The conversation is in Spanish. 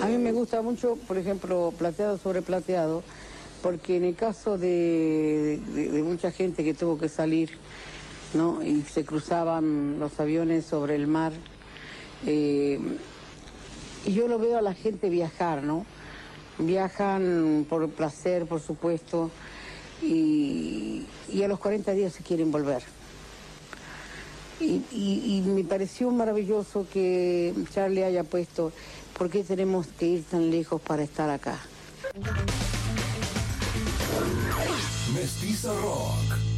mí me gusta mucho, por ejemplo, Plateado sobre Plateado, porque en el caso de mucha gente que tuvo que salir, ¿no? Y se cruzaban los aviones sobre el mar, y yo lo veo a la gente viajar, ¿no? Viajan por placer, por supuesto, y a los 40 días se quieren volver. Y me pareció maravilloso que Charlie haya puesto ¿por qué tenemos que ir tan lejos para estar acá? Mestiza Rock.